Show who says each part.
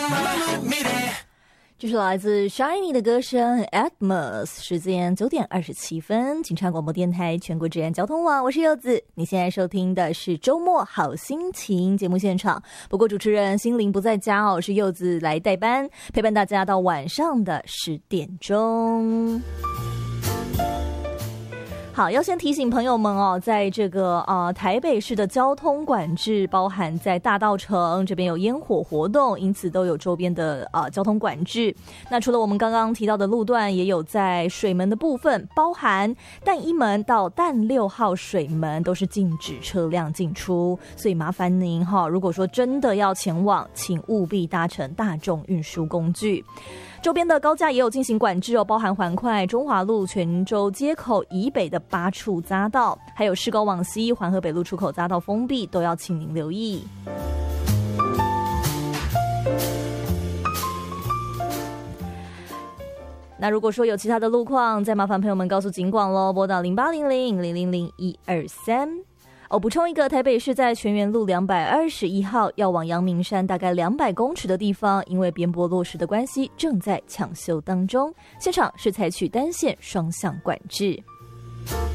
Speaker 1: 这是来自 Shiny 的歌声 Atmos， 时间9点27分，警察广播电台全国治安交通网，我是柚子。你现在收听的是周末好心情节目现场，不过主持人心灵不在家哦，是柚子来代班，陪伴大家到晚上的10点钟。好，要先提醒朋友们哦，在这个台北市的交通管制，包含在大稻埕这边有烟火活动，因此都有周边的交通管制。那除了我们刚刚提到的路段，也有在水门的部分，包含淡一门到淡6号水门都是禁止车辆进出，所以麻烦您哈，如果说真的要前往，请务必搭乘大众运输工具。周边的高架也有进行管制哦，包含环快、中华路、泉州街口以北的8处匝道，还有市高往西、环河北路出口匝道封闭，都要请您留意。那如果说有其他的路况，再麻烦朋友们告诉警广咯，拨到0800000123。补充一个，台北市在泉源路221号要往阳明山大概200公尺的地方，因为边坡落石的关系，正在抢修当中，现场是采取单线双向管制。